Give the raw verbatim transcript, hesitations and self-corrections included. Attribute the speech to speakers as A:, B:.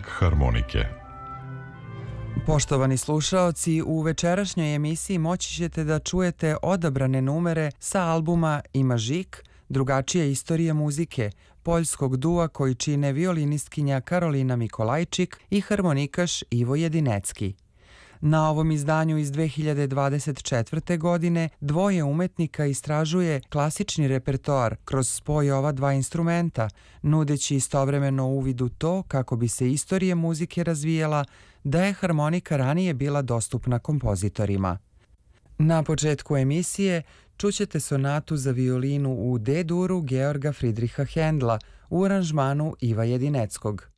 A: harmonike.
B: Poštovani slušaoci, u večerašnjoj emisiji moći ćete da čujete odabrane numere sa albuma Ima Žik, drugačija istorija muzike, poljskog dua koji čine violinistkinja Karolina Mikolajčik i harmonikaš Ivo Jedinecki. Na ovom izdanju iz dve hiljade dvadeset četvrte. godine dvoje umetnika istražuje klasični repertoar kroz spoj ova dva instrumenta, nudeći istovremeno uvid u to kako bi se istorija muzike razvijela, da je harmonika ranije bila dostupna kompozitorima. Na početku emisije čućete sonatu za violinu u D-duru Georga Fridriha Hendla u aranžmanu Iva Jedineckog.